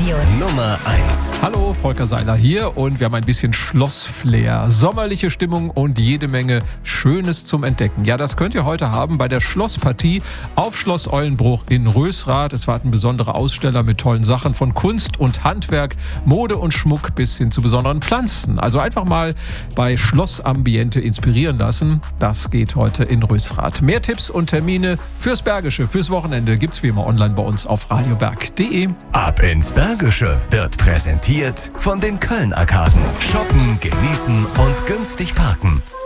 Region. Nummer 1. Hallo, Volker Seiler hier und wir haben ein bisschen Schlossflair, sommerliche Stimmung und jede Menge Schönes zum Entdecken. Ja, das könnt ihr heute haben bei der Schlosspartie auf Schloss Eulenbruch in Rösrath. Es warten besondere Aussteller mit tollen Sachen von Kunst und Handwerk, Mode und Schmuck bis hin zu besonderen Pflanzen. Also einfach mal bei Schlossambiente inspirieren lassen. Das geht heute in Rösrath. Mehr Tipps und Termine fürs Bergische, fürs Wochenende gibt's wie immer online bei uns auf radioberg.de. Ab ins Bergische wird präsentiert von den Köln-Arkaden. Shoppen, genießen und günstig parken.